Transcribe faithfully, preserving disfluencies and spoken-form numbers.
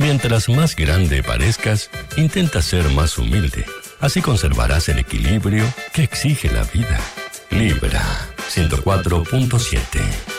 Mientras más grande parezcas, intenta ser más humilde. Así conservarás el equilibrio que exige la vida. Libra ciento cuatro punto siete.